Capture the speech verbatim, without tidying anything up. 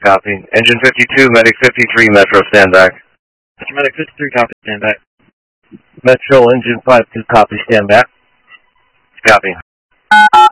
Copy. Engine fifty-two, Medic fifty-three, Metro, stand back. Medic fifty-three, copy, stand back. Metro, Engine five two, copy, stand back. Copy.